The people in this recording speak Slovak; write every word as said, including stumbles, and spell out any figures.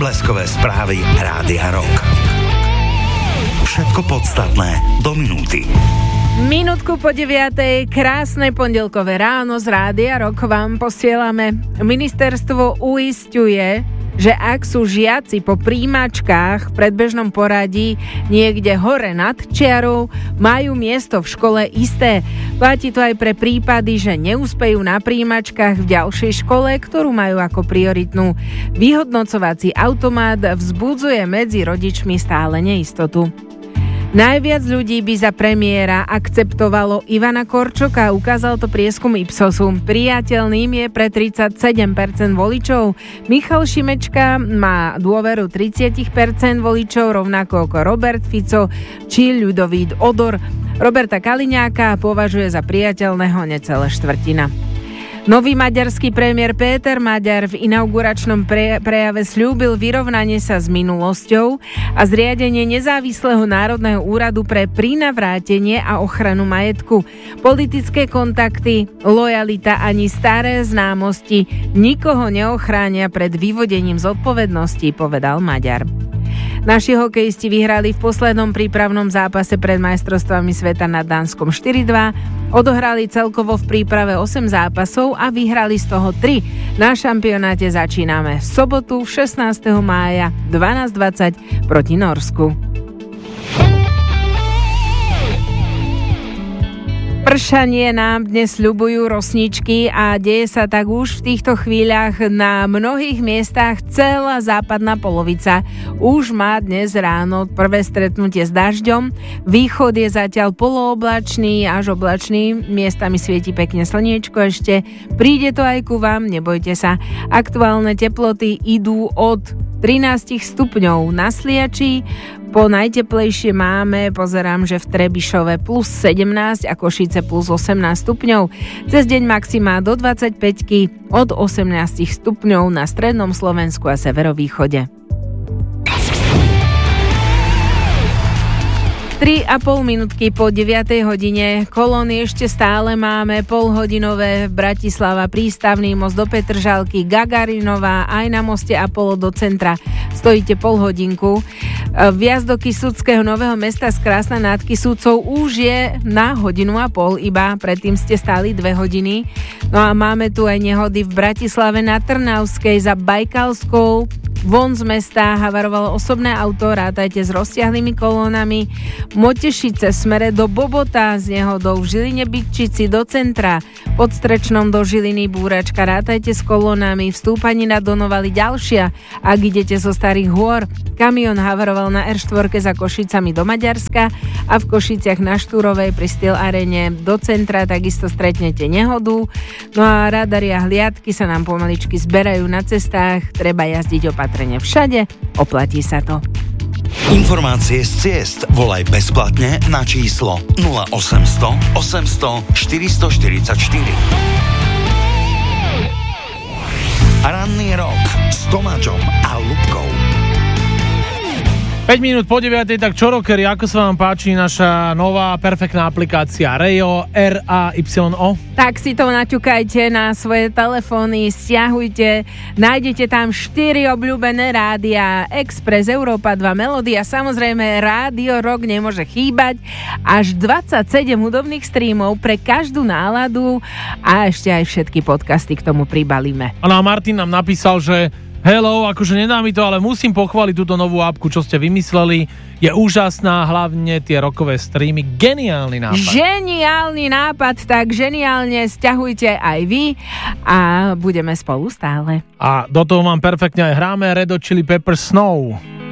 Bleskové správy Rádia Rock. Všetko podstatné do minúty. Minútku po deviatej, krásne pondelkové ráno z Rádia Rock vám posielame. Ministerstvo uisťuje, že ak sú žiaci po príjmačkách v predbežnom poradí niekde hore nad čiarou, majú miesto v škole isté. Platí to aj pre prípady, že neúspejú na príjmačkách v ďalšej škole, ktorú majú ako prioritnú. Vyhodnocovací automat vzbudzuje medzi rodičmi stále neistotu. Najviac ľudí by za premiéra akceptovalo Ivana Korčoka, ukázal to prieskum Ipsosu. Priateľným je pre tridsaťsedem percent voličov. Michal Šimečka má dôveru tridsať percent voličov, rovnako ako Robert Fico či Ľudovít Odor. Roberta Kaliňáka považuje za priateľného necelá štvrtina. Nový maďarský premiér Péter Maďar v inauguračnom pre, prejave sľúbil vyrovnanie sa s minulosťou a zriadenie nezávislého národného úradu pre prinavrátenie a ochranu majetku. Politické kontakty, lojalita ani staré známosti nikoho neochránia pred vyvodením zodpovednosti, povedal Maďar. Naši hokejisti vyhrali v poslednom prípravnom zápase pred majstrovstvami sveta nad Dánskom štyri dva, odohrali celkovo v príprave osem zápasov a vyhrali z toho tri. Na šampionáte začíname v sobotu šestnásteho mája dvanásť dvadsať proti Norsku. Pršanie nám dnes sľubujú rosničky a deje sa tak už v týchto chvíľach na mnohých miestach. Celá západná polovica už má dnes ráno prvé stretnutie s dažďom. Východ je zatiaľ polooblačný až oblačný, miestami svieti pekne slniečko ešte. Príde to aj ku vám, nebojte sa. Aktuálne teploty idú od trinásť stupňov na Sliači. Po najteplejšie máme, pozerám, že v Trebišove plus sedemnásť a Košice plus osemnásť stupňov. Cez deň maximá do dvadsaťpäť, od osemnásť stupňov na strednom Slovensku a severovýchode. tri a pol minútky po deviatej hodine. Kolóny ešte stále máme polhodinové v Bratislava, Prístavný most do Petržalky, Gagarinová, aj na moste Apollo do centra. Stojíte pol hodinku. Vjazd do Kysuckého Nového Mesta z Krásna nad Kysucou už je na hodinu a pol iba, predtým ste stáli dve hodiny. No a máme tu aj nehody v Bratislave na Trnavskej za Bajkalskou. Von z mesta havarovalo osobné auto, rátajte s roztiahlými kolónami. Motešice smere do Bobota s nehodou, v Žiline Bykčici do centra, pod Strečnom do Žiliny búračka, rátajte s kolónami, v Stúpani na Donovali ďalšia, ak idete zo Starých hôr. Kamión havaroval na er štyri za Košicami do Maďarska a v Košiciach na Štúrovej pri Steel Arene do centra takisto stretnete nehodu. No a radary a hliadky sa nám pomaličky zberajú na cestách, treba jazdiť opatrne všade, oplatí sa to. Informácie z ciest volaj bezplatne na číslo nula osemsto osemsto štyristo štyridsaťštyri. Ranný rok s Tomáčom a Ľubkou. päť minút po deviatej, tak čo rockery, ako sa vám páči naša nová perfektná aplikácia Rayo, R A Y O? Tak si to naťukajte na svoje telefóny, stiahujte, nájdete tam štyri obľúbené rádia, Express, Európa dva, Melódia, samozrejme Rádio Rock nemôže chýbať, až dvadsaťsedem hudobných streamov pre každú náladu a ešte aj všetky podcasty k tomu pribalíme. A Martin nám napísal, že hello, akože nedá mi to, ale musím pochváliť túto novú apku, čo ste vymysleli. Je úžasná, hlavne tie rockové streamy. Geniálny nápad. Geniálny nápad, tak geniálne sťahujte aj vy a budeme spolu stále. A do toho mám perfektne aj hráme Red Hot Chili Peppers Snow.